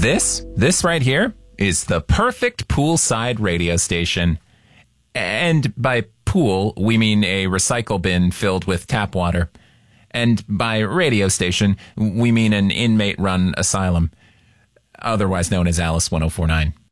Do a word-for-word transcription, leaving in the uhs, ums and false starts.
This, this right here is the perfect poolside radio station. And by pool, we mean a recycle bin filled with tap water. And by radio station, we mean an inmate-run asylum, otherwise known as Alice ten forty-nine.